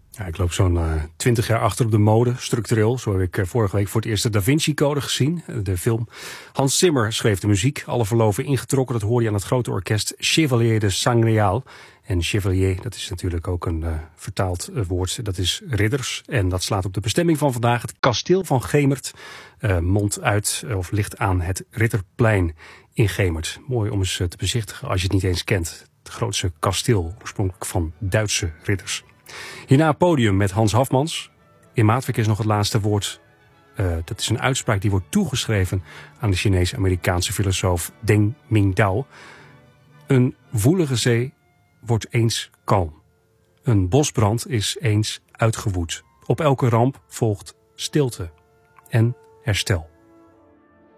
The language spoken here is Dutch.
Ja, ik loop zo'n 20 jaar achter op de mode, structureel. Zo heb ik vorige week voor het eerst de Da Vinci Code gezien, de film. Hans Zimmer schreef de muziek, alle verloven ingetrokken. Dat hoor je aan het grote orkest Chevalier de Sangreal. En chevalier, dat is natuurlijk ook een vertaald woord, dat is ridders. En dat slaat op de bestemming van vandaag, het kasteel van Gemert. Mondt uit, of ligt aan het Ridderplein in Gemert. Mooi om eens te bezichtigen als je het niet eens kent. Het grootste kasteel, oorspronkelijk van Duitse ridders. Hierna het podium met Hans Hafmans. In Maatwerk is nog het laatste woord. Dat is een uitspraak die wordt toegeschreven aan de Chinese-Amerikaanse filosoof Deng Mingdao. Een woelige zee wordt eens kalm. Een bosbrand is eens uitgewoed. Op elke ramp volgt stilte en herstel.